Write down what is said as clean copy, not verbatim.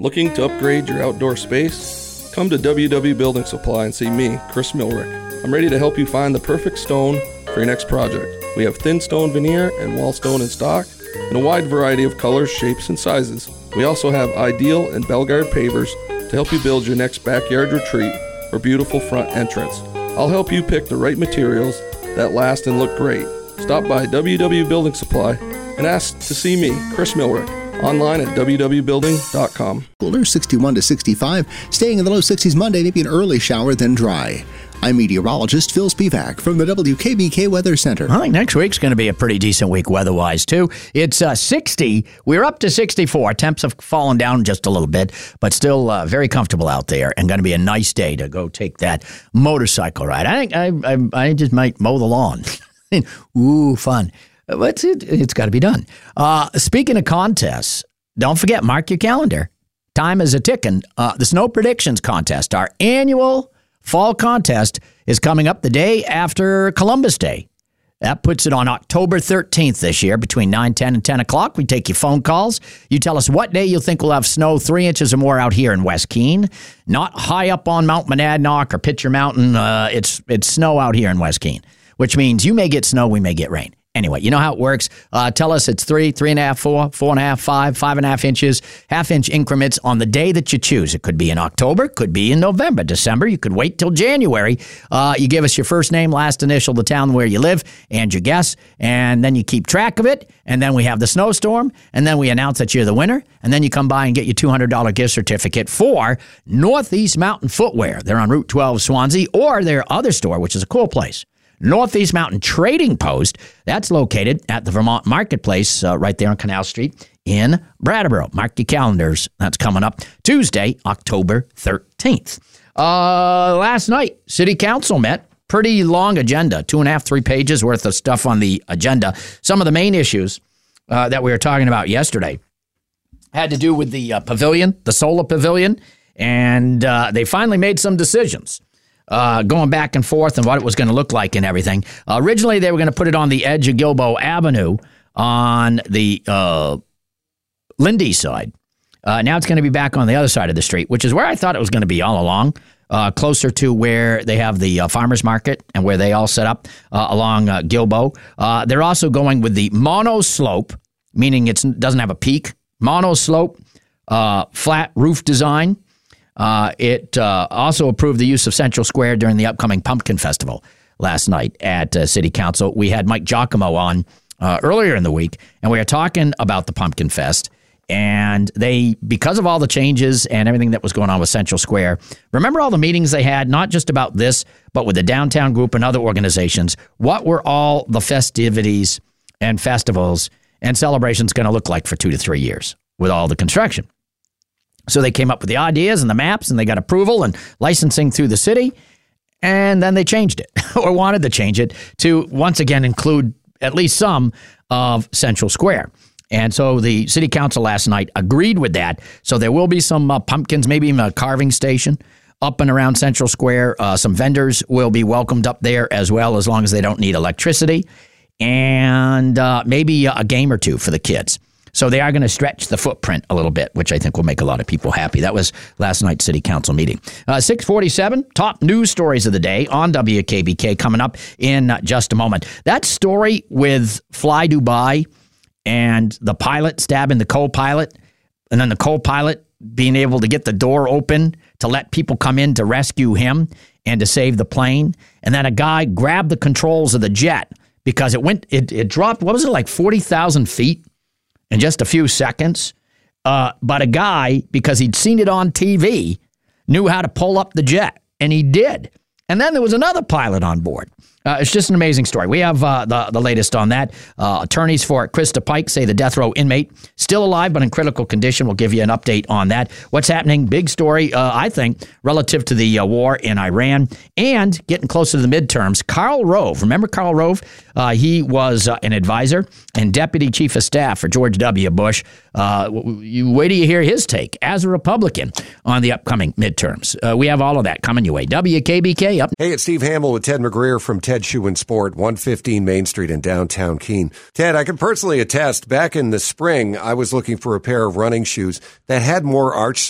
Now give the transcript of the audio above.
Looking to upgrade your outdoor space? Come to WW Building Supply and see me, Chris Milrick. I'm ready to help you find the perfect stone for your next project. We have thin stone veneer and wall stone in stock in a wide variety of colors, shapes, and sizes. We also have Ideal and Belgard pavers to help you build your next backyard retreat or beautiful front entrance. I'll help you pick the right materials that last and look great. Stop by WW Building Supply and ask to see me, Chris Milrick, online at www.building.com. Cooler 61 to 65, staying in the low 60s Monday, maybe an early shower, then dry. I'm meteorologist Phil Spivak from the WKBK Weather Center. I think next week's going to be a pretty decent week weather-wise, too. It's 60. We're up to 64. Temps have fallen down just a little bit, but still very comfortable out there and going to be a nice day to go take that motorcycle ride. I think I just might mow the lawn. Ooh, fun. But it's got to be done. Speaking of contests, don't forget, mark your calendar. Time is a-ticking. The Snow Predictions Contest, our annual fall contest, is coming up the day after Columbus Day. That puts it on October 13th this year between 9, 10, and 10 o'clock. We take your phone calls. You tell us what day you think we'll have snow 3 inches or more out here in West Keene. Not high up on Mount Monadnock or Pitcher Mountain. It's snow out here in West Keene, which means you may get snow, we may get rain. Anyway, you know how it works. Tell us it's 3, 3.5, 4, 4.5, 5, 5.5 inches, half-inch increments on the day that you choose. It could be in October, could be in November, December. You could wait till January. You give us your first name, last initial, the town where you live, and your guess, and then you keep track of it, and then we have the snowstorm, and then we announce that you're the winner, and then you come by and get your $200 gift certificate for Northeast Mountain Footwear. They're on Route 12, Swansea, or their other store, which is a cool place. Northeast Mountain Trading Post, that's located at the Vermont Marketplace right there on Canal Street in Brattleboro. Mark your calendars. That's coming up Tuesday, October 13th. Last night, City Council met. Pretty long agenda, 2.5, 3 pages worth of stuff on the agenda. Some of the main issues that we were talking about yesterday had to do with the pavilion, the solar pavilion, and they finally made some decisions. Going back and forth and what it was going to look like and everything. Originally, they were going to put it on the edge of Gilboa Avenue on the Lindy side. Now it's going to be back on the other side of the street, which is where I thought it was going to be all along, closer to where they have the farmers market and where they all set up along Gilboa. They're also going with the mono-slope, meaning it doesn't have a peak. Mono-slope, flat roof design. It also approved the use of Central Square during the upcoming Pumpkin Festival last night at City Council. We had Mike Giacomo on earlier in the week, and we were talking about the Pumpkin Fest. And they, because of all the changes and everything that was going on with Central Square, remember all the meetings they had, not just about this, but with the downtown group and other organizations. What were all the festivities and festivals and celebrations going to look like for 2 to 3 years with all the construction? So they came up with the ideas and the maps, and they got approval and licensing through the city, and then they changed it, or wanted to change it, to once again include at least some of Central Square. And so the city council last night agreed with that. So there will be some pumpkins, maybe even a carving station up and around Central Square. Some vendors will be welcomed up there as well, as long as they don't need electricity, and maybe a game or two for the kids. So they are going to stretch the footprint a little bit, which I think will make a lot of people happy. That was last night's city council meeting. 6:47, top news stories of the day on WKBK coming up in just a moment. That story with Fly Dubai and the pilot stabbing the co-pilot, and then the co-pilot being able to get the door open to let people come in to rescue him and to save the plane. And then a guy grabbed the controls of the jet because it dropped, what was it, like 40,000 feet? In just a few seconds. But a guy, because he'd seen it on TV, knew how to pull up the jet, and he did. And then there was another pilot on board. It's just an amazing story. We have the latest on that. Attorneys for Krista Pike say the death row inmate still alive but in critical condition. We'll give you an update on that. What's happening? Big story, I think, relative to the war in Iran and getting closer to the midterms. Karl Rove. Remember Karl Rove? He was an advisor and deputy chief of staff for George W. Bush. You wait till you hear his take as a Republican on the upcoming midterms. We have all of that coming your way. WKBK up. Hey, it's Steve Hamill with Ted McGreer from Ted Shoe and Sport, 115 Main Street in downtown Keene. Ted, I can personally attest, back in the spring, I was looking for a pair of running shoes that had more arch